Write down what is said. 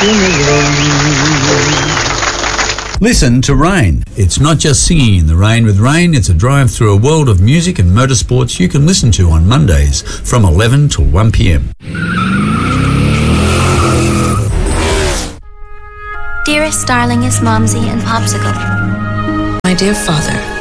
in the rain. Listen to Rain. It's not just singing in the rain with Rain, it's a drive through a world of music and motorsports you can listen to on Mondays from 11 till 1 p.m. Dearest, darlingest Momsy and Popsicle. My dear father,